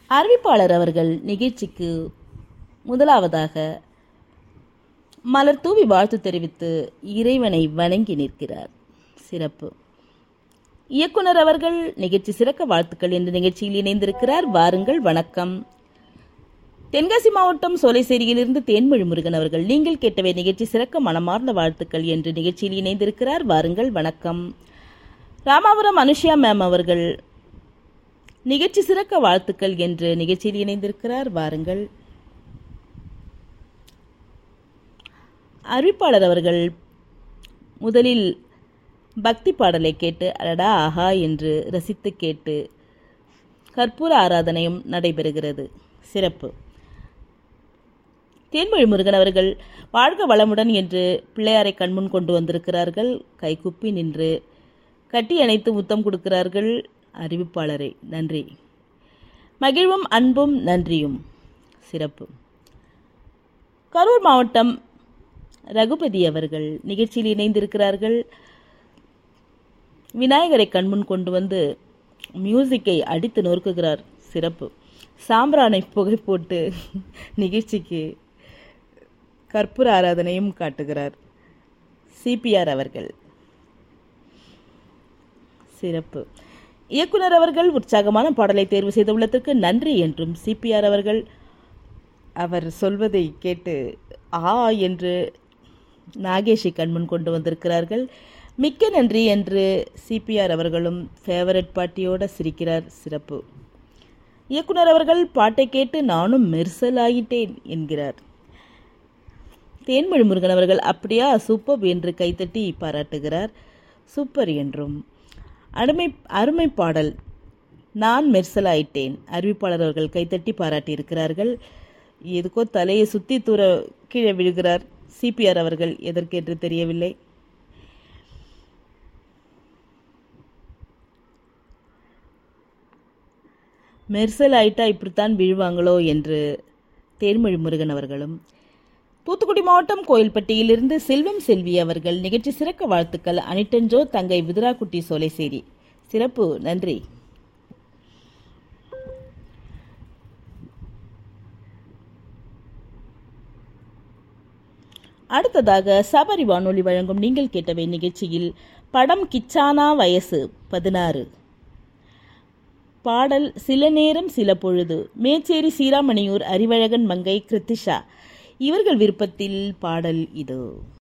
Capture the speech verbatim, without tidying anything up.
அறிவிப்பாளர் அவர்கள் நிகழ்ச்சிக்கு முதலாவதாக மலர் தூவி வாழ்த்து தெரிவித்து இறைவனை வணங்கி நிற்கிறார். சிறப்பு. இயக்குனர் அவர்கள் நிகழ்ச்சி சிறக்க வாழ்த்துக்கள் என்ற நிகழ்ச்சியில் இணைந்திருக்கிறார். வாருங்கள், வணக்கம். தென்காசி மாவட்டம் சோலைசேரியிலிருந்து தேன்மொழி முருகன் அவர்கள் நீங்கள் கேட்டவை நிகழ்ச்சி சிறக்க மனமார்ந்த வாழ்த்துக்கள் என்று நிகழ்ச்சியில் இணைந்திருக்கிறார். வாருங்கள், வணக்கம். ராமாபுரம் அனுஷியா மேம் அவர்கள் நிகழ்ச்சி சிறக்க வாழ்த்துக்கள் என்று நிகழ்ச்சியில் இணைந்திருக்கிறார். வாருங்கள். அறிவிப்பாளர் அவர்கள் முதலில் பக்தி பாடலை கேட்டு அடடா ஆஹா என்று ரசித்து கேட்டு கற்பூர ஆராதனையும் நடைபெறுகிறது. சிறப்பு. தேன்மொழி முருகன் அவர்கள் வாழ்க வளமுடன் என்று பிள்ளையாரை கண்முன் கொண்டு வந்திருக்கிறார்கள். கைகுப்பி நின்று கட்டி அணைத்து முத்தம் கொடுக்கிறார்கள் அறிவிப்பாளரை. நன்றி. மகிழ்வும் அன்பும் நன்றியும். சிறப்பு. கரூர் மாவட்டம் ரகுபதி அவர்கள் நிகழ்ச்சியில் இணைந்திருக்கிறார்கள். விநாயகரை கண்முன் கொண்டு வந்து மியூசிக்கை அடித்து நொறுக்குகிறார். சிறப்பு. சாம்பிரானை புகை போட்டு நிகழ்ச்சிக்கு கற்பூர ஆராதனையும் காட்டுகிறார் சிபிஆர் அவர்கள். சிறப்பு. இயக்குனர் அவர்கள் உற்சாகமான பாடலை தேர்வு செய்துள்ளதற்கு நன்றி என்றும் சிபிஆர் அவர்கள் அவர் சொல்வதை கேட்டு ஆ என்று நாகேஷை கண்முன் கொண்டு வந்திருக்கிறார்கள். மிக்க நன்றி என்று சிபிஆர் அவர்களும் ஃபேவரட் பாட்டியோட சிரிக்கிறார். சிறப்பு. இயக்குனர் அவர்கள் பாட்டை கேட்டு நானும் மெர்சல் ஆகிட்டேன் என்கிறார். தேன்மொழி முருகன் அவர்கள் அப்படியா சூப்பர் என்று கைத்தட்டி பாராட்டுகிறார். சூப்பர் என்றும். அருமை அருமை பாடல் நான் மெர்சல் ஆயிட்டேன் அறிவிப்பாளர் அவர்கள் கைத்தட்டி பாராட்டியிருக்கிறார்கள். எதுக்கோ தலையை சுற்றி தூர கீழே விழுகிறார் சிபிஆர் அவர்கள், எதற்கென்று தெரியவில்லை. மெர்சல் ஆயிட்டா இப்படித்தான் விழுவாங்களோ என்று தேன்மொழி முருகன் அவர்களும். தூத்துக்குடி மாவட்டம் கோயில்பட்டியிலிருந்து செல்வம் செல்வி அவர்கள் நிகழ்ச்சி சிறக்க வாழ்த்துக்கள். அனிட்டன்ஜோ தங்கை விதுராக்குட்டி சோலைசேரி. சிறப்பு. நன்றி. அடுத்ததாக சபரி வானொலி வழங்கும் நீங்கள் கேட்டவை நிகழ்ச்சியில் படம் கிச்சானா வயசு பதினாறு. பாடல் சில நேரம் சில பொழுது. மேச்சேரி சீராமணியூர் அறிவழகன் மங்கை கிருத்திஷா இவர்கள் விருப்பத்தில் பாடல் இதோ.